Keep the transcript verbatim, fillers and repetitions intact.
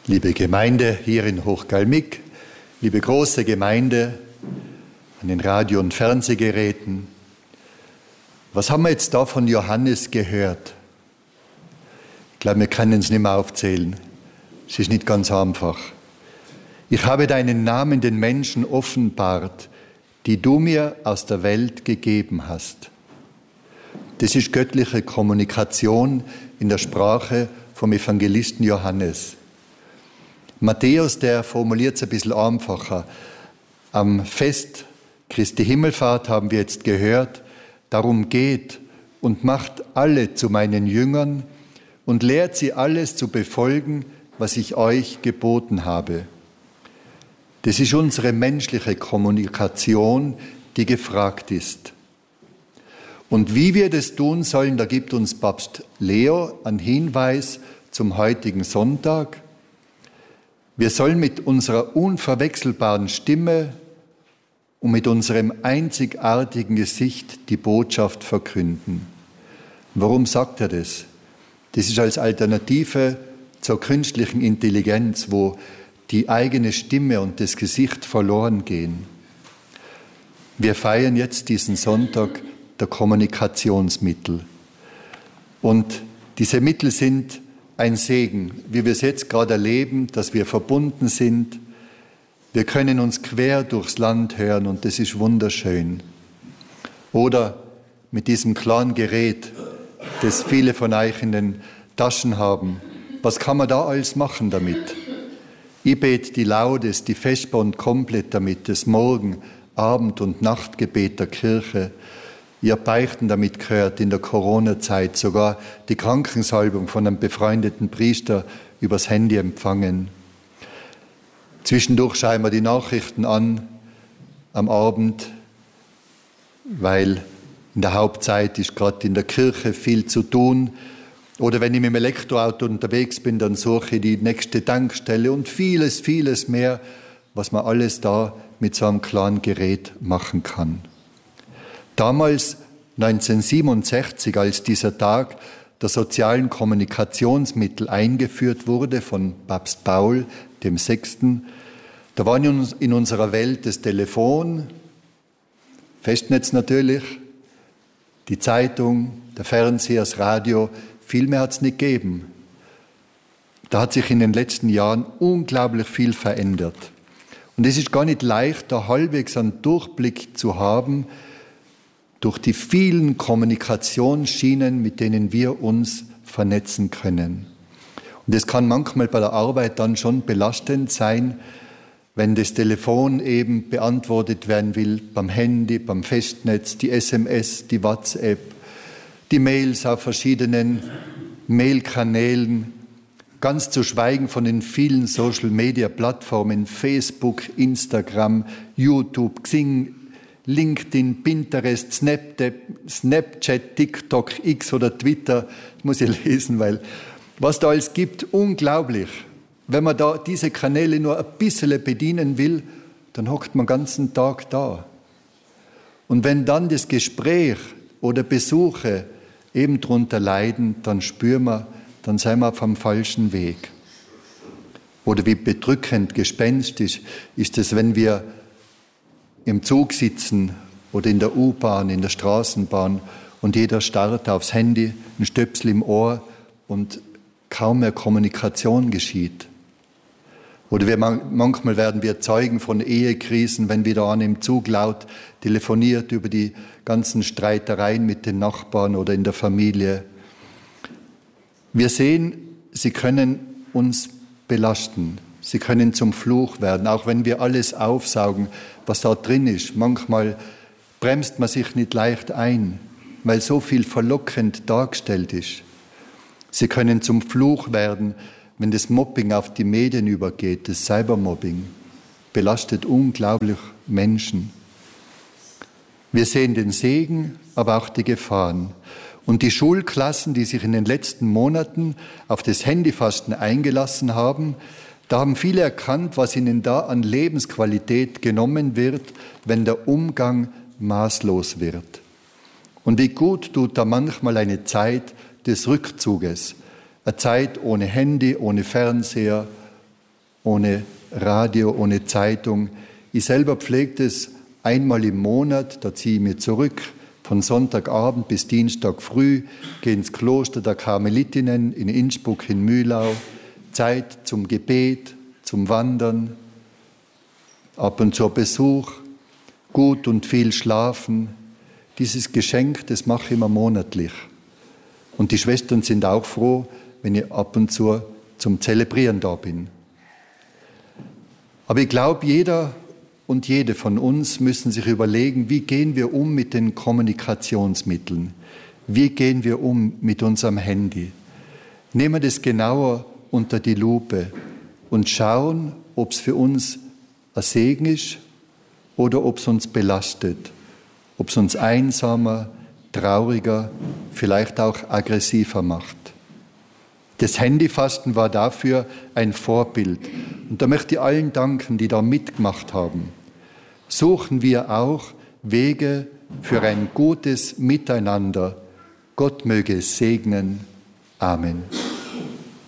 Liebe Gemeinde hier in Hochgalmig, liebe große Gemeinde an den Radio- und Fernsehgeräten, was haben wir jetzt da von Johannes gehört? Ich glaube, wir können es nicht mehr aufzählen. Es ist nicht ganz einfach. Ich habe deinen Namen den Menschen offenbart, die du mir aus der Welt gegeben hast. Das ist göttliche Kommunikation in der Sprache vom Evangelisten Johannes. Matthäus, der formuliert es ein bisschen einfacher. Am Fest Christi Himmelfahrt haben wir jetzt gehört, darum geht und macht alle zu meinen Jüngern und lehrt sie alles zu befolgen, was ich euch geboten habe. Das ist unsere menschliche Kommunikation, die gefragt ist. Und wie wir das tun sollen, da gibt uns Papst Leo einen Hinweis zum heutigen Sonntag. Wir sollen mit unserer unverwechselbaren Stimme und mit unserem einzigartigen Gesicht die Botschaft verkünden. Warum sagt er das? Das ist als Alternative zur künstlichen Intelligenz, wo die eigene Stimme und das Gesicht verloren gehen. Wir feiern jetzt diesen Sonntag der Kommunikationsmittel. Und diese Mittel sind ein Segen, wie wir es jetzt gerade erleben, dass wir verbunden sind. Wir können uns quer durchs Land hören und das ist wunderschön. Oder mit diesem kleinen Gerät, das viele von euch in den Taschen haben. Was kann man da alles machen damit? Ich bete die Laudes, die Vesper und komplett damit, das Morgen-, Abend- und Nachtgebet der Kirche. Ihr Beichten damit gehört in der Corona-Zeit, sogar die Krankensalbung von einem befreundeten Priester übers Handy empfangen. Zwischendurch schauen wir die Nachrichten an am Abend, weil in der Hauptzeit ist gerade in der Kirche viel zu tun. Oder wenn ich mit dem Elektroauto unterwegs bin, dann suche ich die nächste Tankstelle und vieles, vieles mehr, was man alles da mit so einem kleinen Gerät machen kann. Damals, neunzehnhundertsiebenundsechzig, als dieser Tag der sozialen Kommunikationsmittel eingeführt wurde von Papst Paul dem Sechsten, da war in unserer Welt das Telefon, Festnetz natürlich, die Zeitung, der Fernseher, das Radio, viel mehr hat es nicht gegeben. Da hat sich in den letzten Jahren unglaublich viel verändert. Und es ist gar nicht leicht, da halbwegs einen Durchblick zu haben, durch die vielen Kommunikationsschienen, mit denen wir uns vernetzen können. Und es kann manchmal bei der Arbeit dann schon belastend sein, wenn das Telefon eben beantwortet werden will, beim Handy, beim Festnetz, die S M S, die WhatsApp, die Mails auf verschiedenen Mailkanälen, ganz zu schweigen von den vielen Social-Media-Plattformen, Facebook, Instagram, YouTube, Xing, LinkedIn, Pinterest, Snapchat, TikTok, X oder Twitter, das muss ich lesen, weil was da alles gibt, unglaublich. Wenn man da diese Kanäle nur ein bisschen bedienen will, dann hockt man den ganzen Tag da. Und wenn dann das Gespräch oder Besuche eben darunter leiden, dann spüren wir, dann sind wir auf dem falschen Weg. Oder wie bedrückend, gespenstisch ist es, wenn wir im Zug sitzen oder in der U-Bahn, in der Straßenbahn und jeder starrt aufs Handy, ein Stöpsel im Ohr und kaum mehr Kommunikation geschieht. Oder wir, manchmal werden wir Zeugen von Ehekrisen, wenn wieder einer im Zug laut telefoniert über die ganzen Streitereien mit den Nachbarn oder in der Familie. Wir sehen, sie können uns belasten. Sie können zum Fluch werden, auch wenn wir alles aufsaugen, was da drin ist. Manchmal bremst man sich nicht leicht ein, weil so viel verlockend dargestellt ist. Sie können zum Fluch werden, wenn das Mobbing auf die Medien übergeht, das Cybermobbing, belastet unglaublich Menschen. Wir sehen den Segen, aber auch die Gefahren. Und die Schulklassen, die sich in den letzten Monaten auf das Handyfasten eingelassen haben, da haben viele erkannt, was ihnen da an Lebensqualität genommen wird, wenn der Umgang maßlos wird. Und wie gut tut da manchmal eine Zeit des Rückzuges, eine Zeit ohne Handy, ohne Fernseher, ohne Radio, ohne Zeitung. Ich selber pflege es einmal im Monat, da ziehe ich mich zurück, von Sonntagabend bis Dienstag früh, gehe ins Kloster der Karmelitinnen in Innsbruck in Mühlau, Zeit zum Gebet, zum Wandern, ab und zu Besuch, gut und viel schlafen. Dieses Geschenk, das mache ich immer monatlich. Und die Schwestern sind auch froh, wenn ich ab und zu zum Zelebrieren da bin. Aber ich glaube, jeder und jede von uns müssen sich überlegen, wie gehen wir um mit den Kommunikationsmitteln? Wie gehen wir um mit unserem Handy? Nehmen wir das genauer unter die Lupe und schauen, ob es für uns ein Segen ist oder ob es uns belastet, ob es uns einsamer, trauriger, vielleicht auch aggressiver macht. Das Handyfasten war dafür ein Vorbild. Und da möchte ich allen danken, die da mitgemacht haben. Suchen wir auch Wege für ein gutes Miteinander. Gott möge es segnen. Amen.